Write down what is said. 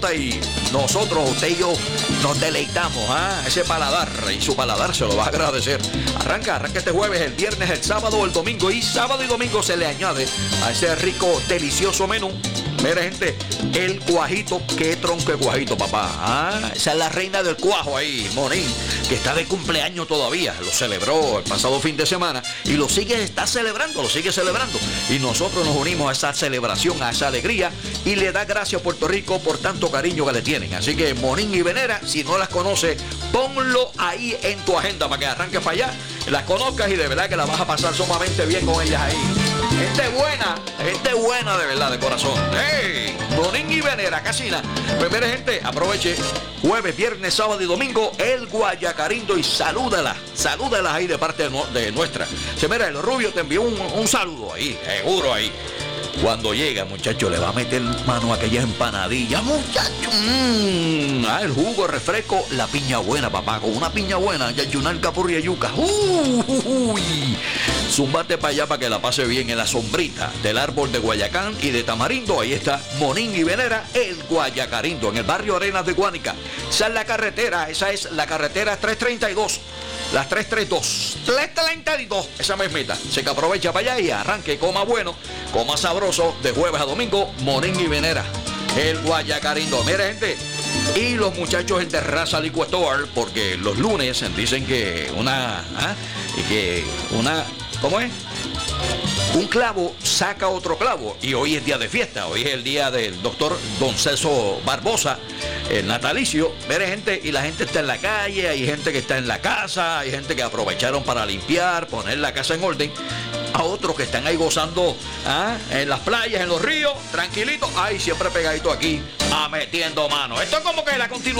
nota y nosotros, usted y yo, nos deleitamos a ese paladar, y su paladar se lo va a agradecer. Arranca este jueves, el viernes, el sábado, el domingo, y sábado y domingo se le añade a ese rico, delicioso menú. Mire, gente, el cuajito. Qué tronco de cuajito, papá. Esa es la reina del cuajo ahí, Monín, que está de cumpleaños todavía. Lo celebró el pasado fin de semana y lo sigue celebrando. Y nosotros nos unimos a esa celebración, a esa alegría, y le da gracias a Puerto Rico por tanto cariño que le tienen. Así que Monín y Venera, si no las conoces, ponlo ahí en tu agenda para que arranques para allá, las conozcas y de verdad que la vas a pasar sumamente bien con ellas ahí. Gente buena de verdad, de corazón. ¡Hey! Monín y Venera, casina. Pues mire, gente, aproveche jueves, viernes, sábado y domingo el Guayacarindo y salúdalas ahí de parte de nuestra. Se mira, el Rubio te envió un saludo ahí, seguro ahí. Cuando llega, muchacho, le va a meter mano a aquellas empanadillas, muchacho. El jugo, el refresco, la piña buena, papá. Con una piña buena, yayunar, capurria y yuca. Zúmbate para allá para que la pase bien en la sombrita del árbol de Guayacán y de Tamarindo. Ahí está Monín y Venera, el Guayacarindo, en el barrio Arenas de Guánica. Esa es la carretera, la carretera 332. Las 332, esa mismita. Así que aprovecha para allá y arranque, coma bueno, coma sabroso, de jueves a domingo, Monín y Venera, el Guayacarindo. Mira, gente, y los muchachos en Terraza Liquor Store, porque los lunes dicen que ¿cómo es? Un clavo saca otro clavo, y hoy es día de fiesta, hoy es el día del doctor Don Celso Barbosa, el natalicio. Mire, gente, y la gente está en la calle, hay gente que está en la casa, hay gente que aprovecharon para limpiar, poner la casa en orden, a otros que están ahí gozando en las playas, en los ríos, tranquilitos, siempre pegadito aquí, metiendo mano. Esto es como que la continuación